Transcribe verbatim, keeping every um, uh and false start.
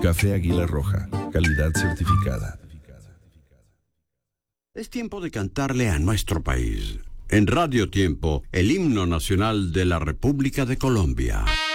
Café Águila Roja, calidad certificada. Es tiempo de cantarle a nuestro país. En Radio Tiempo, el himno nacional de la República de Colombia.